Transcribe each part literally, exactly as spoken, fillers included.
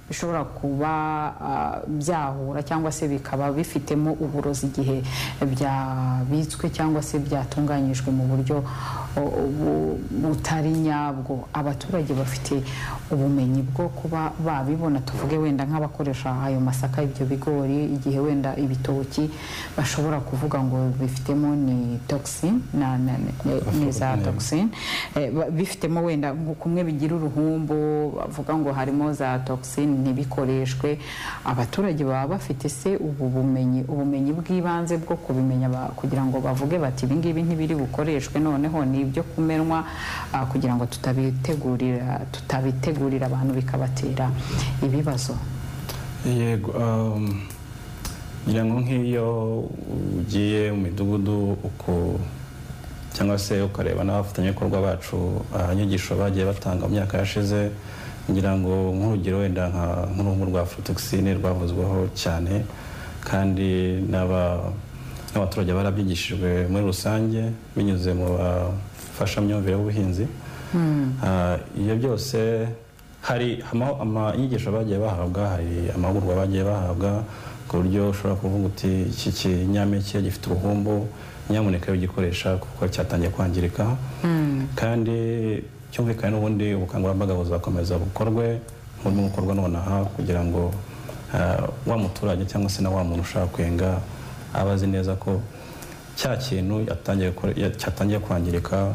bishobora kuba uh, byahura cyangwa se bikaba bifitemo uburozi igihe byabitswe cyangwa se byatunganyijwe mu buryo butari nyabwo. Abaturage bafite ubumenyi bwo kuba babibona, tuvuge wenda nk'abakoresha ayo masaka, ibyo bigori, igihe wenda ibitoki bashobora kuvuga ngo bifitemo ni toxin na ni za toxin, eh, bifitemo wenda kumwe bigira uruhumbu, bavuga ngo harimo za toxin ntibikoreshwe. Abaturage baba bafite se ubu bumenyi ubumenyi bw'ibanze bwo kubimenya kugira ngo bavuge bati ibi ngibi ntibiri bukoreshwe, noneho ni ibyo kumenwa, uh, kugira ngo tutabitegurira tutabitegurira abantu bikabatera ibibazo. Yego, um, ngira ngo nk'iyo ugiye mu midugudu uko cyangwa se ukareba n'abafatanyabikorwa bacu inyigisho uh, bagiye batanga mu myaka yashize, ngira ngo nk'urugero wenda nk'uruhu rwa aflatoxine rwavuzweho cyane, kandi n'aba n'abaturage barabyigishijwe muri rusange binyuze mu bafashamyumvire y'ubuhinzi. Iyo byose hari inyigisho bagiye bahabwa, hari amahugurwa bagiye bahabwa ku buryo ushobora kuvuga uti iki kinyampeke gifite uruhumbu, nyamuneka ugikoresha kuko cyatangiye kwangirika. Kandi cyumvikane n'ubundi ubukangurambaga buzakomeza bukorwe nk'urimo gukorwa nonaha kugira ngo wa muturage cyangwa se na wa muntu ushaka kwenga abazi neza ko cya kintu cyatangiye kwangirika,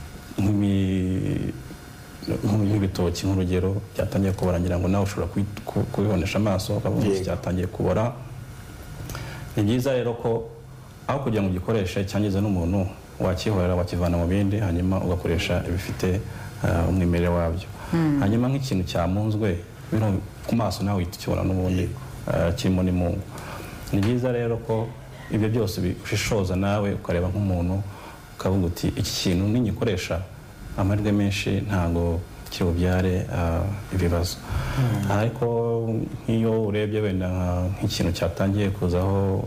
nk'ibitoki nk'urugero cyatangiye kubora, ngira ngo nawe ushobora kubibonesha amaso ukavuga ngo cyatangiye kubora. Ni byiza rero ko aho kugira ngo ugikoreshe cyangize n'umuntu, wakihorera wakivana mu bindi hanyuma ugakoresha ibifite umwimerere wabyo. Hanyuma nk'ikintu cyamunzwe ku maso nawe uhita ukibona n'ubundi kirimo n'imungu. Ni byiza rero ko ibyo byose bishishoza nawe ukareba nk'umuntu ukavuga uti iki kintu ningikoresha amahirwe menshi ntago kiri bubyare ibibazo. Ariko nk'iyo urebye wenda nk'ikintu cyatangiye kuzaho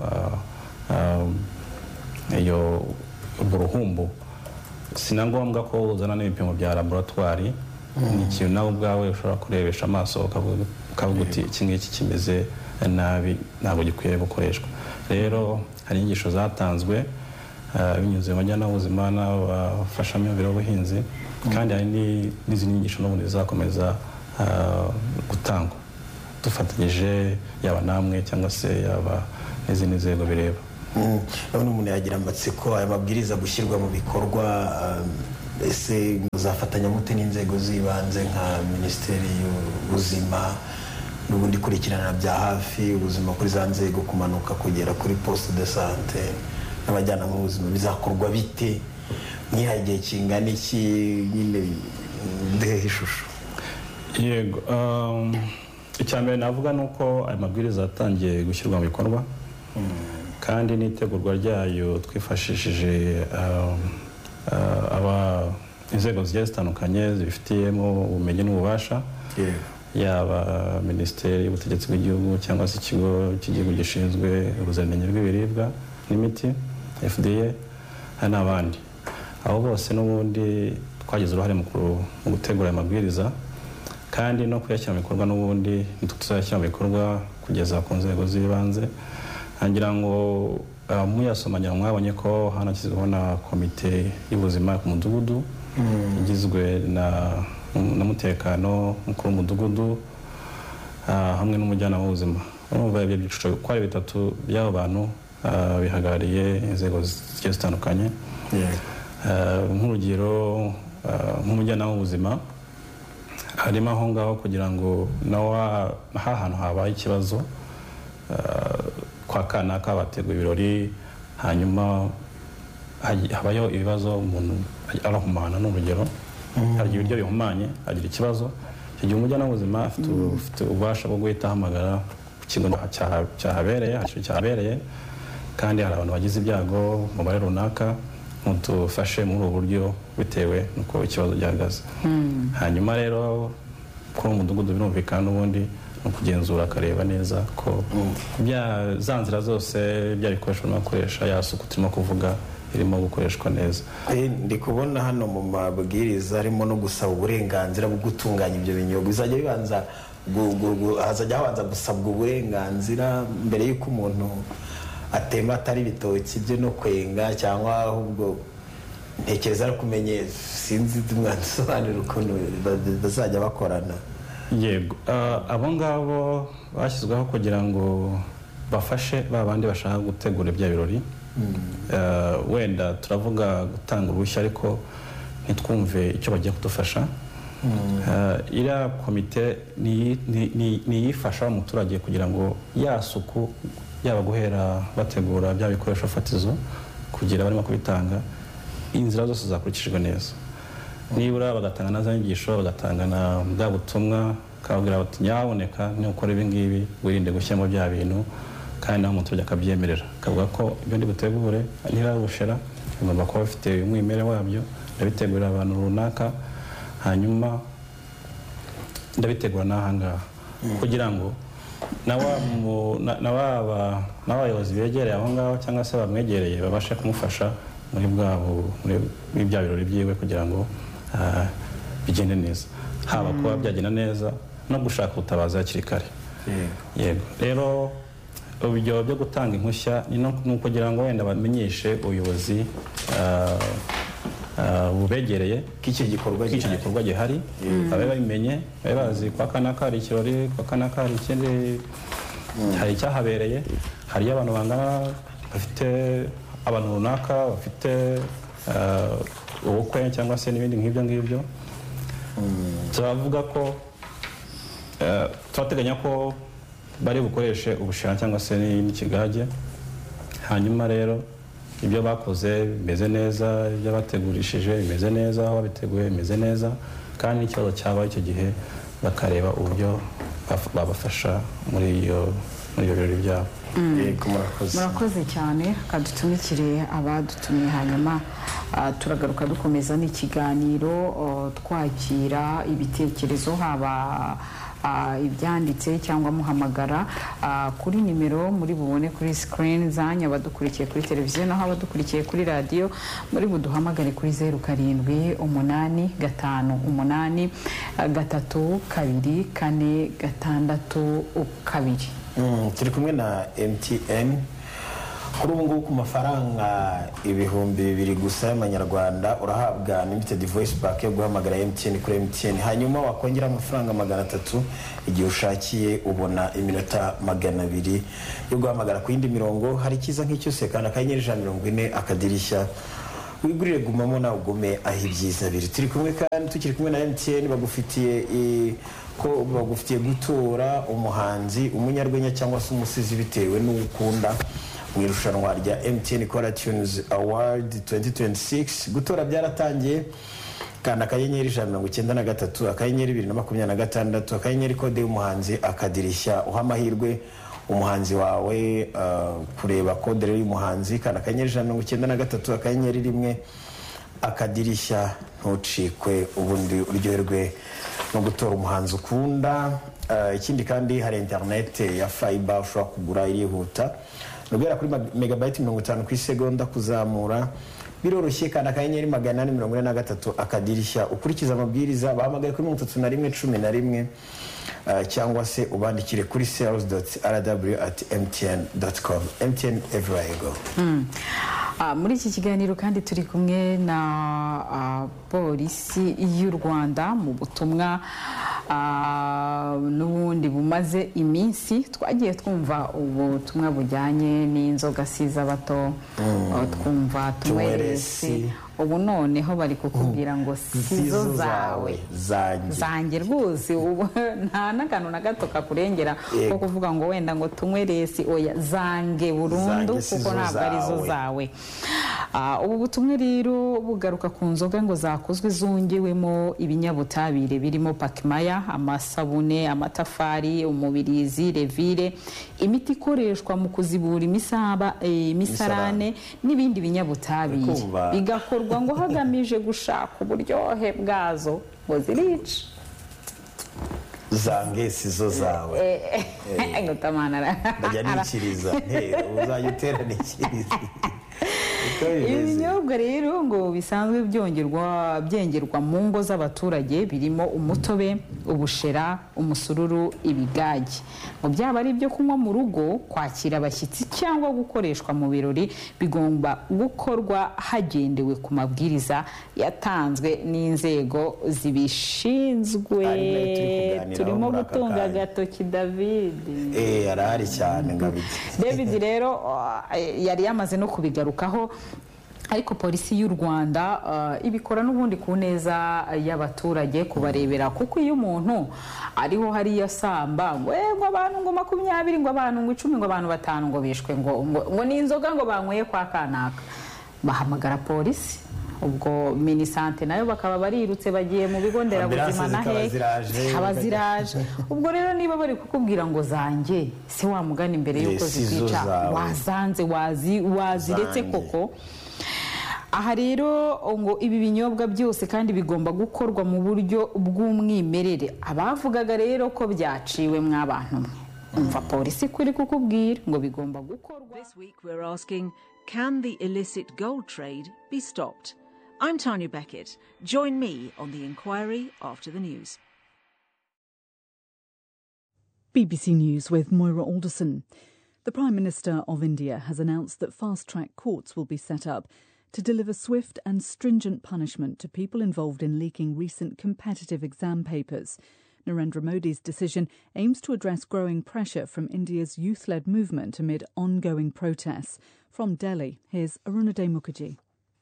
iyo uruhumbu, sinangombwa ko uzana n'ibipimo bya laboratoire. Ni ikintu nawe ubwawe ushobora kurebesha amaso ukavuga uti iki ngiki kimeze nabi, ntabwo gikwiye gukoreshwa. Rero hari inyigisho zatanzwe binyuze mu bajyanama b'ubuzima n'abafashamyumvire y'ubuhinzi, kandi hari n'izindi nyigisho n'ubundi zizakomeza gutangwa dufatanyije, yaba namwe cyangwa se yaba n'izindi nzego bireba. None umuntu yagira amatsiko aya mabwiriza gushyirwa mu bikorwa, ese muzafatanya mute n'inzego z'ibanze nka Minisiteri y'Ubuzima n'ubundi kurikirana bya hafi ubuzima kuri za nzego kumanuka kugera kuri poste de santé n'abajyana mu buzima? Bizakorwa bite? Mwihaye igihe kingana iki? Nyine ndehe ishusho. Yego, icyambere navuga nuko aya mabwiriza atangiye gushyirwa mu bikorwa, kandi n'itegurwa ryayo twifashishije aba inzego zigiye zitandukanye zibifitiyemo ubumenyi n'ububasha, yaba Minisiteri y'Ubutegetsi bw'Igihugu cyangwa se ikigo cy'igihugu gishinzwe ubuziranenge bw'ibiribwa n'imiti F D A n'abandi. Abo bose n'ubundi twagize uruhare mu gutegura aya mabwiriza, kandi no kuyashyira mu bikorwa n'ubundi tuzashyira mu bikorwa kugeza ku nzego z'ibanze. Ngira ngo muyasomanya mwabonye ko hanashyizweho na komite y'ubuzima ku mudugudu igizwe na n'umutekano mukuru w'umudugudu hamwe n'umujyanama w'ubuzima. Urumva ibyo byiciro ko ari bitatu by'abo bantu bihagarariye inzego zigiye zitandukanye. Nk'urugero nk'umujyanama w'ubuzima harimo aho ngaho kugira ngo nawe ahantu habaye ikibazo kwa kanaka bateguye ibirori, hanyuma habayeho ibibazo, umuntu arahumana n'urugero, hari ibiryo bihumanye agira ikibazo, icyo gihe umujyanama w'ubuzima afite ububasha bwo guhita ahamagara ku kigo cyahabereye, hari cyahabereye, kandi hari abantu bagize ibyago mu bare runaka, mudufashe muri ubu buryo bitewe nuko ikibazo gihagaze. Hanyuma rero kuri umudugudu birumvikana n'ubundi no kugenzura akareba neza ko bya za nzira zose bya bikoresho n'akoresha ya suku turimo kuvuga irimo gukoreshwa neza. Ndi kubona hano mu mabwiriza harimo no gusaba uburenganzira bwo gutunganya ibyo binyobwa. Bizajya bibanza hazajya habanza gusabwa uburenganzira mbere y'uko umuntu atema atari ibitoki bye no kwenga, cyangwa ahubwo ntekereza ari kumenye, sinzi mwadusobanurira ukuntu bazajya bakorana. Yego, abo ngabo bashyizweho kugira ngo bafashe ba bandi bashaka gutegura ibya birori. Wenda turavuga gutanga uruhushya ariko ntitwumve icyo bagiye kudufasha. Iriya komite ni iyifasha umuturage kugira ngo ya suku yaba guhera bategura bya bikoresho fatizo kugira barimo kubitanga inzira zose zakurikijwe neza. Nibura bagatanga na za nyigisho, bagatanga na bwa butumwa, kababwira bati nyaboneka nukora ibi ngibi wirinde gushyiramo bya bintu, kandi naho umuturage akabyemerera akavuga ko ibyo ndi butegure ntirarushera, bigomba kuba bifite umwimerere wabyo, ndabitegurira abantu runaka, hanyuma ndabitegura n'ahangaha kugira ngo n'abayobozi begereye aho ngaho cyangwa se bamwegereye babashe kumufasha muri bwabo muri bya birori byiwe kugira ngo bigende neza, haba kuba byagenda neza no gushaka ubutabazi hakiri kare. Yego, rero uburyo byo gutanga impushya ni ukugira ngo wenda bamenyeshe ubuyobozi bubegereye k'icyo gikorwa gihari, babe babimenye, babe bazi kwa kanaka hari ikirori, kwa kanaka hari ikindi, hari icyahabereye, hariyo abantu bangana, bafite abantu runaka bafite ubukwe cyangwa se n'ibindi nk'ibyo ngibyo. Turavuga ko turateganya ko bari bukoreshe ubushera cyangwa se n'ikigage, hanyuma rero ibyo bakoze bimeze neza, ibyo bategurishije bimeze neza, aho babiteguye bimeze neza, kandi n'ikibazo cyaba icyo gihe bakareba uburyo babafasha muri iyo birori byabo. Murakoze cyane, kadutumikire abadutumye, hanyuma turagaruka dukomeza n'ikiganiro twakira ibitekerezo, haba ibyanditse cyangwa muhamagara kuri nimero muri bubone kuri screen zanyu, abadukurikiye kuri televiziyo naho abadukurikiye kuri radio muri buduhamagare kuri zeru karindwi umunani gatanu umunani gatatu kabiri kane gatandatu kabiri. Turi kumwe na M T N kuri ubu ngubu ku mafaranga ibihumbi bibiri gusa y'amanyarwanda urahabwa limited voice pack yo guhamagara M T N kuri M T N, hanyuma wakongera amafaranga magana atatu igihe ushakiye ubona iminota magana abiri yo guhamagara ku yindi mirongo. Hari ikiza nk'icyo se kandi akanyenyeri ijana mirongo ine akadirishya wigurire gumamo nawe ugume aho ibyiza biri. Turi kumwe kandi tukiri kumwe na M T N, bagufitiye ko bagufitiye gutora umuhanzi, umunyarwenya cyangwa se umusizi bitewe n'ukunda mu irushanwa rya M T N Kora Tunes Award twenty twenty-six. Gutora byaratangiye, kandi akanyenyeri ijana mirongo icyenda na gatatu akanyenyeri bibiri na makumyabiri na gatandatu akanyenyeri kode y'umuhanzi akadirishya uha amahirwe umuhanzi wawe kureba kode y'umuhanzi, kandi akanyenyeri ijana mirongo icyenda na gatatu akanyenyeri rimwe akadirishya ntucikwe, ubundi uryoherwe no gutora umuhanzi ukunda. Ikindi kandi hari internet ya fiber ushobora kugura irihuta, nubera kuri megabyte mirongo itanu ku isegonda kuzamura, biroroshye, kandi akanyenyeri magana ane mirongo ine na gatatu akadirishya ukurikiza amabwiriza. Bahamagare kuri mirongo itatu na rimwe cumi na rimwe cyangwa se ubandikire kuri sales dot r w at m t n dot com. M T N everywhere you go. Muri iki kiganiro kandi turi kumwe na polisi y'u Rwanda mu butumwa n'ubundi bumaze iminsi. Twagiye twumva ubutumwa bujyanye n'inzoga siza bato, twumva tuweresi, ubu noneho bari kukubwira ngo sizo zawe zanjye rwose, nta n'akantu na gato kakurengera ko kuvuga ngo wenda ngo tunyweresi, oya zange burundu kuko ntabwo ari zo zawe. Ubu butumwa rero bugaruka ku nzoga ngo zakozwe zongewemo ibinyabutabire birimo pakimaya, amasabune, amatafari, umubirizi, revire, imiti ikoreshwa mu kuzibura imisaba, imisarane n'ibindi binyabutabire, bigakorwa ngo hagamije gushaka uburyohe bwazo ngo zirica. Zange sizo zawe ngo tamanara ndajya nikiriza uzajya utera nikiriza. ibinyobwa rero ngo bisanzwe byongerwa byengerwa mu ngo z'abaturage birimo umutobe, ubushera, umusururu, ibigage. Ngo byaba ari ibyo kunywa mu rugo, kwakira abashyitsi cyangwa gukoreshwa mu birori bigomba gukorwa hagendewe ku mabwiriza yatanzwe n'inzego zibishinzwe. Turimo gutunga agatoki David. Eh arahari cyane ngabiki. David rero yari yamaze no kubigarukaho, ariko polisi y'u Rwanda uh, ibikora n'ubundi ku neza y'abaturage kubarebera, kuko iyo umuntu ariho hari yasamba ngo ngo abantu ngo makumyabiri ngo abantu ngo icumi ngo abantu batanu ngo bishwe ngo ngo ni inzoga ngo banyweye kwa kanaka, bahamagara polisi. Ubwo minisante nayo bakaba barirutse bagiye mu bigo nderabuzima na he abaziraje. Ubwo rero niba bari kukubwira ngo zanjye se wamugana imbere yuko zikica wazanze wazi waziretse koko. Aha rero ngo ibi binyobwa byose kandi bigomba gukorwa mu buryo bw'umwimerere. Abavugaga rero ko byaciwe mw'abantu mwe, umva polisi kuri kukubwira ngo bigomba gukorwa. This week we're asking, can the illicit gold trade be stopped? I'm Tanya Beckett. Join me on The Inquiry after the news. B B C News with Moira Alderson. The Prime Minister of India has announced that fast-track courts will be set up to deliver swift and stringent punishment to people involved in leaking recent competitive exam papers. Narendra Modi's decision aims to address growing pressure from India's youth-led movement amid ongoing protests. From Delhi, here's Arunadhay Mukherjee.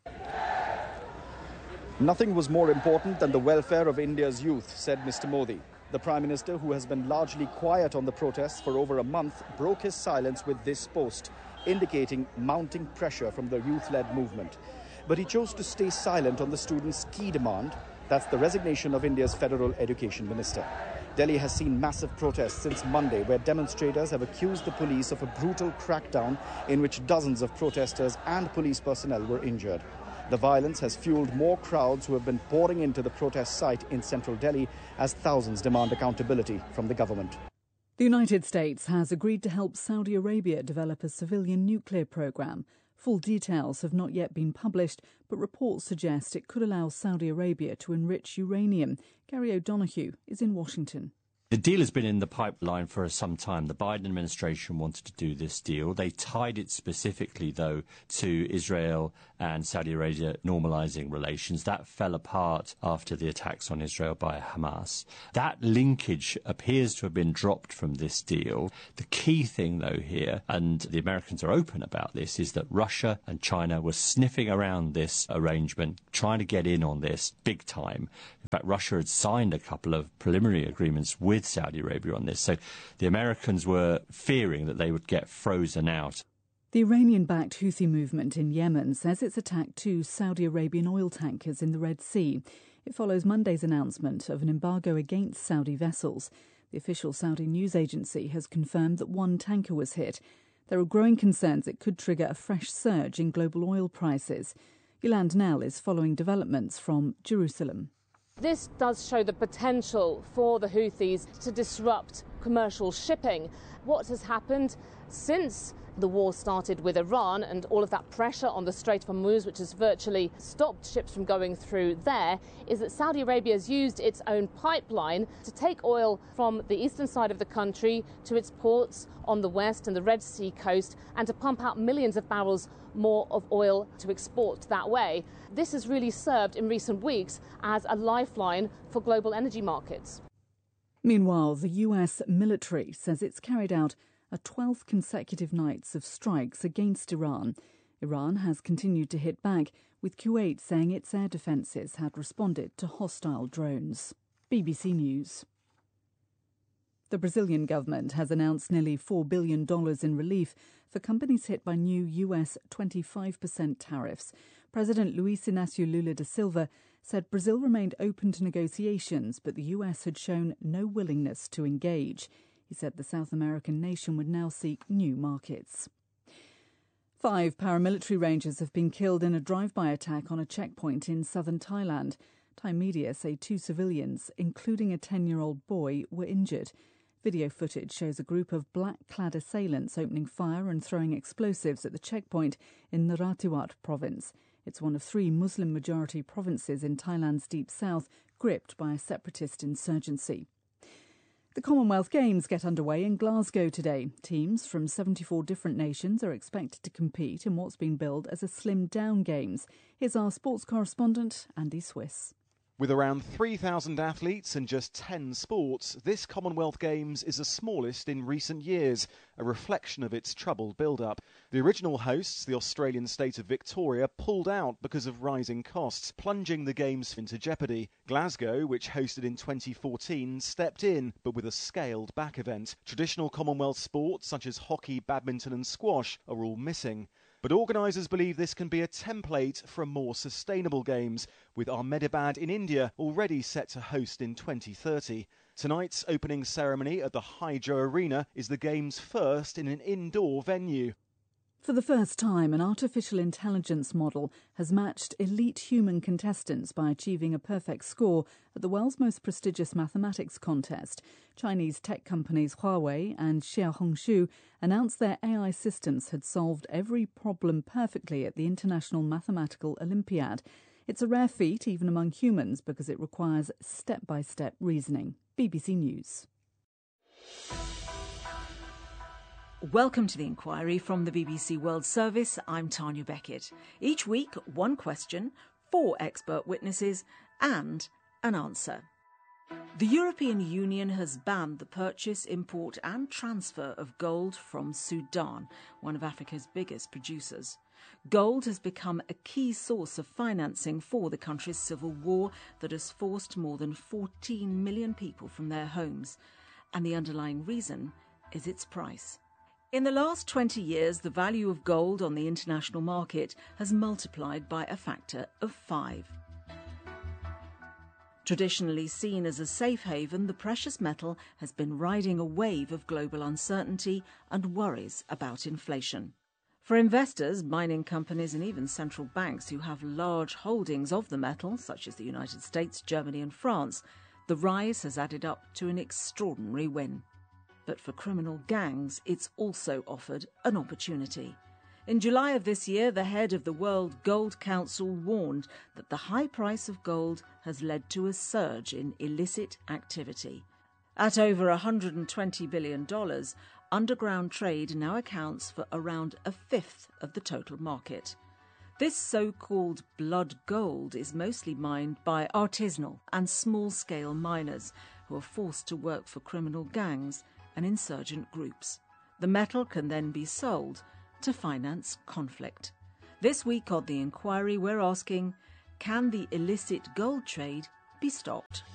Nothing was more important than the welfare of India's youth, said Mister Modi. The Prime Minister, who has been largely quiet on the protests for over a month, broke his silence with this post, indicating mounting pressure from the youth-led movement. But he chose to stay silent on the students' key demand. That's the resignation of India's Federal Education Minister. Delhi has seen massive protests since Monday, where demonstrators have accused the police of a brutal crackdown in which dozens of protesters and police personnel were injured. The violence has fueled more crowds who have been pouring into the protest site in central Delhi as thousands demand accountability from the government. The United States has agreed to help Saudi Arabia develop a civilian nuclear program. Full details have not yet been published, but reports suggest it could allow Saudi Arabia to enrich uranium. Gary O'Donoghue is in Washington. The deal has been in the pipeline for some time. The Biden administration wanted to do this deal. They tied it specifically, though, to Israel and Saudi Arabia normalizing relations. That fell apart after the attacks on Israel by Hamas. That linkage appears to have been dropped from this deal. The key thing, though, here, and the Americans are open about this, is that Russia and China were sniffing around this arrangement, trying to get in on this big time. In fact, Russia had signed a couple of preliminary agreements with Saudi Arabia on this. So the Americans were fearing that they would get frozen out. The Iranian-backed Houthi movement in Yemen says it's attacked two Saudi Arabian oil tankers in the Red Sea. It follows Monday's announcement of an embargo against Saudi vessels. The official Saudi news agency has confirmed that one tanker was hit. There are growing concerns it could trigger a fresh surge in global oil prices. Yolande Nell is following developments from Jerusalem. This does show the potential for the Houthis to disrupt commercial shipping. What has happened since the war started with Iran and all of that pressure on the Strait of Hormuz, which has virtually stopped ships from going through there, is that Saudi Arabia has used its own pipeline to take oil from the eastern side of the country to its ports on the west and the Red Sea coast, and to pump out millions of barrels more of oil to export that way. This has really served in recent weeks as a lifeline for global energy markets. Meanwhile, the U S military says it's carried out a twelfth consecutive nights of strikes against Iran. Iran has continued to hit back, with Kuwait saying its air defences had responded to hostile drones. B B C News. The Brazilian government has announced nearly four billion dollars in relief for companies hit by new U S twenty-five percent tariffs. President Luiz Inácio Lula da Silva said Brazil remained open to negotiations, but the U S had shown no willingness to engage. He said the South American nation would now seek new markets. Five paramilitary rangers have been killed in a drive-by attack on a checkpoint in southern Thailand. Thai media say two civilians, including a ten-year-old boy, were injured. Video footage shows a group of black-clad assailants opening fire and throwing explosives at the checkpoint in Narathiwat province. It's one of three Muslim-majority provinces in Thailand's deep south gripped by a separatist insurgency. The Commonwealth Games get underway in Glasgow today. Teams from seventy-four different nations are expected to compete in what's been billed as a slimmed-down Games. Here's our sports correspondent, Andy Swiss. With around three thousand athletes and just ten sports, this Commonwealth Games is the smallest in recent years, a reflection of its troubled build-up. The original hosts, the Australian state of Victoria, pulled out because of rising costs, plunging the Games into jeopardy. Glasgow, which hosted in twenty fourteen, stepped in, but with a scaled-back event. Traditional Commonwealth sports, such as hockey, badminton and squash, are all missing. But organisers believe this can be a template for a more sustainable Games, with Ahmedabad in India already set to host in twenty thirty. Tonight's opening ceremony at the Hydro Arena is the Games' first in an indoor venue. For the first time, an artificial intelligence model has matched elite human contestants by achieving a perfect score at the world's most prestigious mathematics contest. Chinese tech companies Huawei and Xiaohongshu announced their A I systems had solved every problem perfectly at the International Mathematical Olympiad. It's a rare feat even among humans because it requires step-by-step reasoning. B B C News. Welcome to The Inquiry from the B B C World Service. I'm Tanya Beckett. Each week, one question, four expert witnesses and an answer. The European Union has banned the purchase, import and transfer of gold from Sudan, one of Africa's biggest producers. Gold has become a key source of financing for the country's civil war that has forced more than fourteen million people from their homes. And the underlying reason is its price. In the last twenty years, the value of gold on the international market has multiplied by a factor of five. Traditionally seen as a safe haven, the precious metal has been riding a wave of global uncertainty and worries about inflation. For investors, mining companies and even central banks who have large holdings of the metal, such as the United States, Germany and France, the rise has added up to an extraordinary win. But for criminal gangs, it's also offered an opportunity. In July of this year, the head of the World Gold Council warned that the high price of gold has led to a surge in illicit activity. At over one hundred twenty billion dollars, underground trade now accounts for around a fifth of the total market. This so-called blood gold is mostly mined by artisanal and small-scale miners who are forced to work for criminal gangs and insurgent groups. The metal can then be sold to finance conflict. This week on The Inquiry, we're asking, can the illicit gold trade be stopped?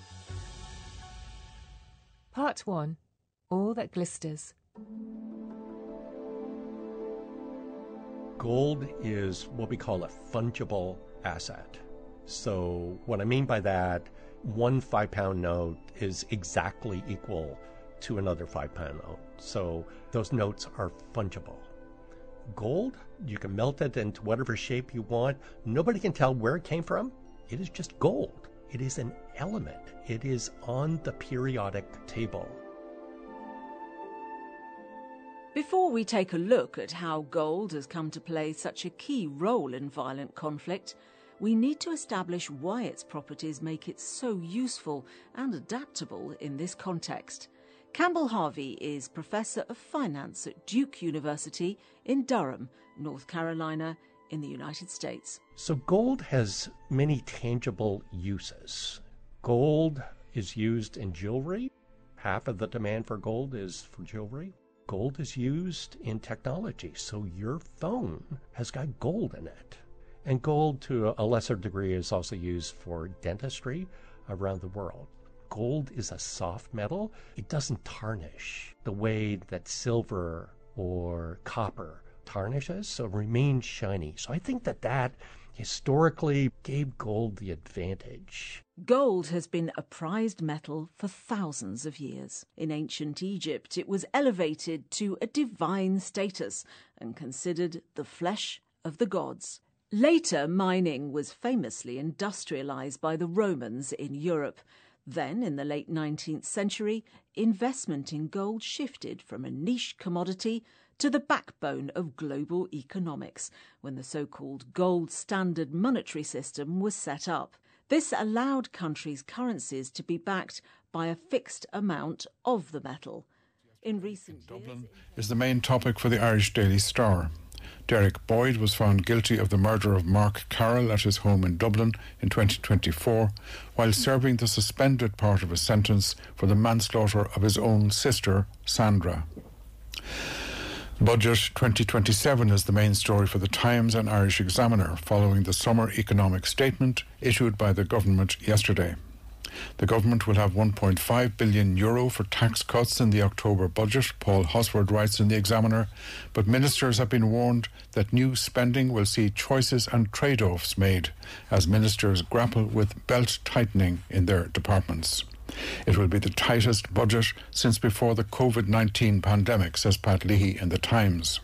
Part one. All that glisters. Gold is what we call a fungible asset. So what I mean by that, one five-pound note is exactly equal to another five-pound note. So those notes are fungible. Gold, you can melt it into whatever shape you want. Nobody can tell where it came from. It is just gold. It is an element. It is on the periodic table. Before we take a look at how gold has come to play such a key role in violent conflict, we need to establish why its properties make it so useful and adaptable in this context. Campbell Harvey is Professor of Finance at Duke University in Durham, North Carolina, in the United States. So gold has many tangible uses. Gold is used in jewelry. Half of the demand for gold is for jewelry. Gold is used in technology, so your phone has got gold in it. And gold, to a lesser degree, is also used for dentistry around the world. Gold is a soft metal. It doesn't tarnish the way that silver or copper tarnishes, so it remains shiny. So I think that that historically gave gold the advantage. Gold has been a prized metal for thousands of years. In ancient Egypt, it was elevated to a divine status and considered the flesh of the gods. Later, mining was famously industrialized by the Romans in Europe. Then, in the late nineteenth century, investment in gold shifted from a niche commodity to the backbone of global economics, when the so-called gold standard monetary system was set up. This allowed countries' currencies to be backed by a fixed amount of the metal. In recent years, Dublin is the main topic for the Irish Daily Star. Derek Boyd was found guilty of the murder of Mark Carroll at his home in Dublin in twenty twenty-four, while serving the suspended part of his sentence for the manslaughter of his own sister, Sandra. Budget twenty twenty-seven is the main story for the Times and Irish Examiner, following the summer economic statement issued by the government yesterday. The government will have one point five billion euro for tax cuts in the October budget, Paul Hosford writes in the Examiner, but ministers have been warned that new spending will see choices and trade-offs made as ministers grapple with belt tightening in their departments. It will be the tightest budget since before the COVID nineteen pandemic, says Pat Leahy in the Times.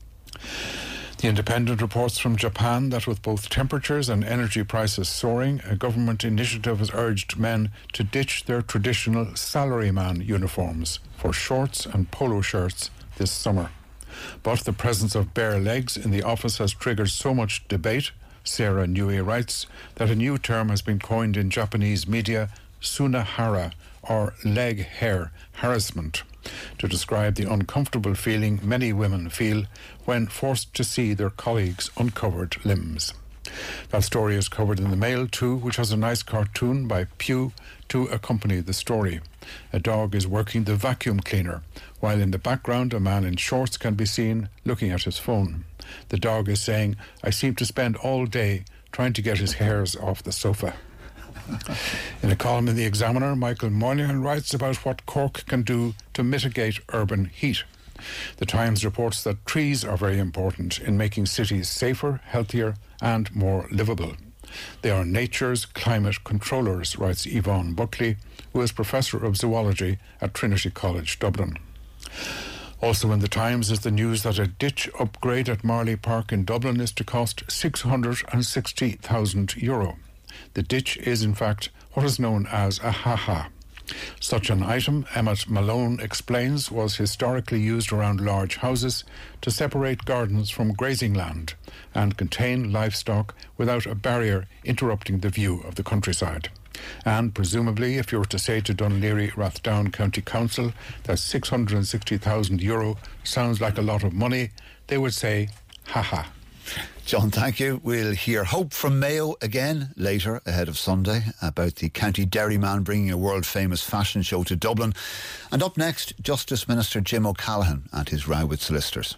The Independent reports from Japan that with both temperatures and energy prices soaring, a government initiative has urged men to ditch their traditional salaryman uniforms for shorts and polo shirts this summer. But the presence of bare legs in the office has triggered so much debate, Sarah Nui writes, that a new term has been coined in Japanese media, sunahara, or leg hair harassment, to describe the uncomfortable feeling many women feel when forced to see their colleagues' uncovered limbs. That story is covered in the Mail too, which has a nice cartoon by Pew to accompany the story. A dog is working the vacuum cleaner, while in the background a man in shorts can be seen looking at his phone. The dog is saying, "I seem to spend all day trying to get his hairs off the sofa." In a column in the Examiner, Michael Moynihan writes about what Cork can do to mitigate urban heat. The Times reports that trees are very important in making cities safer, healthier and more livable. They are nature's climate controllers, writes Yvonne Buckley, who is Professor of Zoology at Trinity College, Dublin. Also in the Times is the news that a ditch upgrade at Marley Park in Dublin is to cost six hundred sixty thousand euro. The ditch is, in fact, what is known as a ha-ha. Such an item, Emmett Malone explains, was historically used around large houses to separate gardens from grazing land and contain livestock without a barrier interrupting the view of the countryside. And presumably, if you were to say to Dún Laoghaire Rathdown County Council that six hundred sixty thousand euro sounds like a lot of money, they would say, ha-ha. John, thank you. We'll hear hope from Mayo again later ahead of Sunday about the County Dairyman bringing a world-famous fashion show to Dublin. And up next, Justice Minister Jim O'Callaghan and his row with solicitors.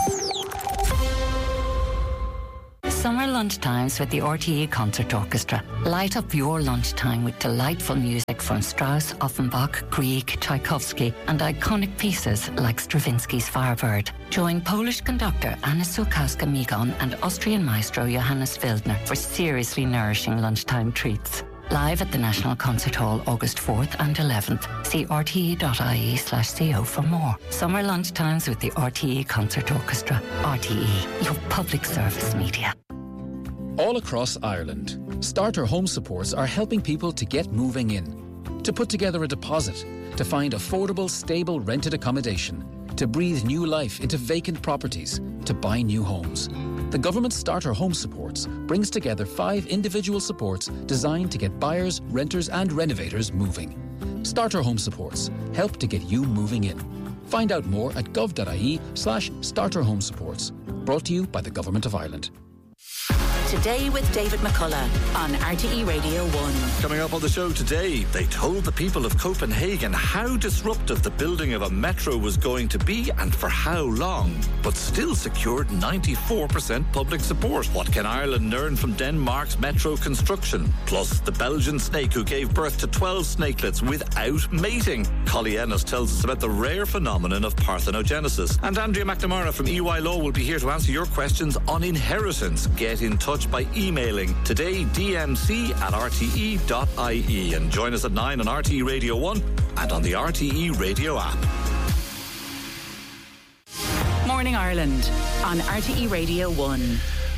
Summer lunchtimes with the R T E Concert Orchestra. Light up your lunchtime with delightful music from Strauss, Offenbach, Grieg, Tchaikovsky and iconic pieces like Stravinsky's Firebird. Join Polish conductor Anna Sulkowska-Migon and Austrian maestro Johannes Wildner for seriously nourishing lunchtime treats. Live at the National Concert Hall August fourth and eleventh. See r t e dot i e slash co for more. Summer lunchtimes with the R T E Concert Orchestra. R T E, your public service media. All across Ireland, Starter Home Supports are helping people to get moving in, to put together a deposit, to find affordable, stable rented accommodation, to breathe new life into vacant properties, to buy new homes. The government Starter Home Supports brings together five individual supports designed to get buyers, renters and renovators moving. Starter Home Supports help to get you moving in. Find out more at gov.ie slash starter home supports. Brought to you by the Government of Ireland. Today with David McCullough on R T E Radio one. Coming up on the show today, they told the people of Copenhagen how disruptive the building of a metro was going to be and for how long, but still secured ninety-four percent public support. What can Ireland learn from Denmark's metro construction? Plus, the Belgian snake who gave birth to twelve snakelets without mating. Collie Ennis tells us about the rare phenomenon of parthenogenesis. And Andrea McNamara from E Y Law will be here to answer your questions on inheritance. Get in touch by emailing today d m c at r t e dot i e and join us at nine on R T E Radio one and on the R T E Radio app. Morning Ireland on R T E Radio one.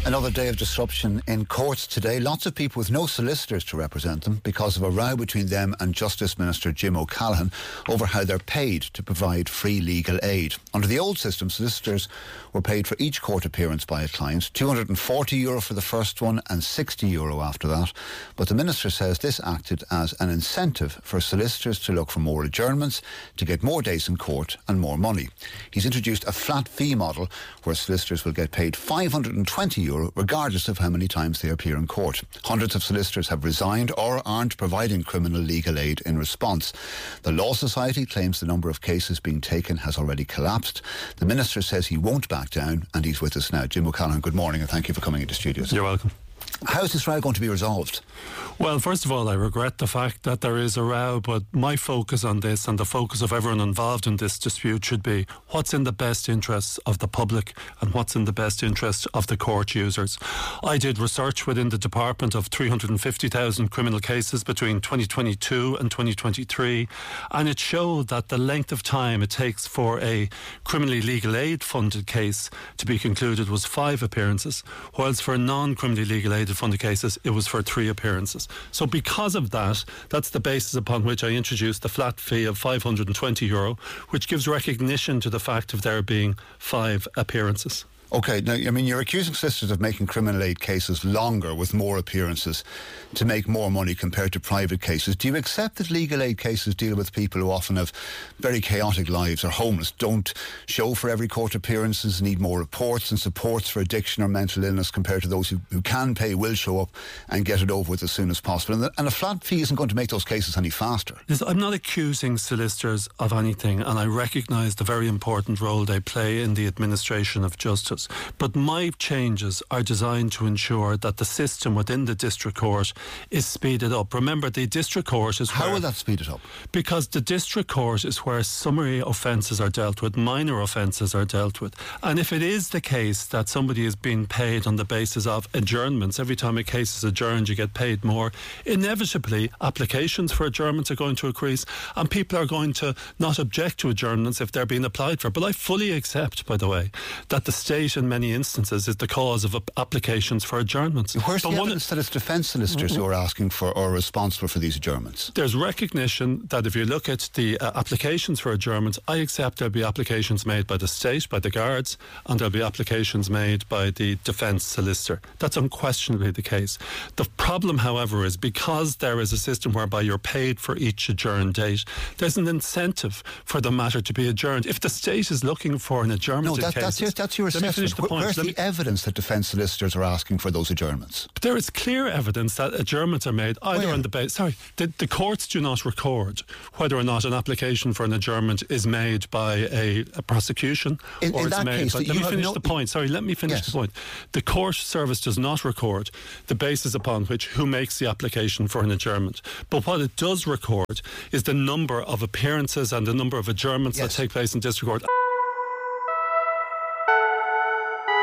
Another day of disruption in courts today. Lots of people with no solicitors to represent them because of a row between them and Justice Minister Jim O'Callaghan over how they're paid to provide free legal aid. Under the old system, solicitors were paid for each court appearance by a client, two hundred forty euro for the first one and sixty euro after that. But the Minister says this acted as an incentive for solicitors to look for more adjournments, to get more days in court and more money. He's introduced a flat fee model where solicitors will get paid five hundred twenty euro regardless of how many times they appear in court. Hundreds of solicitors have resigned or aren't providing criminal legal aid in response. The Law Society claims the number of cases being taken has already collapsed. The Minister says he won't back down, and he's with us now. Jim O'Callaghan, good morning and thank you for coming into studios. You're welcome. How is this row going to be resolved? Well, first of all, I regret the fact that there is a row, but my focus on this and the focus of everyone involved in this dispute should be what's in the best interests of the public and what's in the best interests of the court users. I did research within the department of three hundred fifty thousand criminal cases between twenty twenty-two and twenty twenty-three, and it showed that the length of time it takes for a criminally legal aid funded case to be concluded was five appearances, whilst for non-criminally legal aid funded cases it was for three appearances. So because of that, that's the basis upon which I introduced the flat fee of five hundred twenty euro, which gives recognition to the fact of there being five appearances. OK, now, I mean, you're accusing solicitors of making criminal aid cases longer with more appearances to make more money compared to private cases. Do you accept that legal aid cases deal with people who often have very chaotic lives, are homeless, don't show for every court appearances, need more reports and supports for addiction or mental illness compared to those who, who can pay, will show up and get it over with as soon as possible? And, the, and a flat fee isn't going to make those cases any faster. I'm not accusing solicitors of anything, and I recognise the very important role they play in the administration of justice. But my changes are designed to ensure that the system within the district court is speeded up. Remember, the district court is How where, will that speed it up? Because the district court is where summary offences are dealt with, minor offences are dealt with. And if it is the case that somebody is being paid on the basis of adjournments, every time a case is adjourned you get paid more, inevitably applications for adjournments are going to increase and people are going to not object to adjournments if they're being applied for. But I fully accept, by the way, that the state in many instances is the cause of applications for adjournments. Where's but the one evidence that it's defence solicitors who are asking for or responsible for these adjournments? There's recognition that if you look at the uh, applications for adjournments, I accept there'll be applications made by the state, by the guards, and there'll be applications made by the defence solicitor. That's unquestionably the case. The problem, however, is because there is a system whereby you're paid for each adjourned date, there's an incentive for the matter to be adjourned. If the state is looking for an adjournment no, that, in cases, that's your, that's your assessment. The point. Where's Let the me, evidence that defence solicitors are asking for those adjournments? There is clear evidence that adjournments are made either Where? on the basis. Sorry, the, the courts do not record whether or not an application for an adjournment is made by a, a prosecution in, or in it's that made. Case, But let me finish no, the point. Sorry, let me finish yes. the point. The court service does not record the basis upon which who makes the application for an adjournment. But what it does record is the number of appearances and the number of adjournments yes. that take place in district court.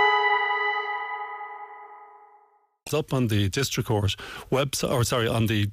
Up on the district court website, or sorry, on the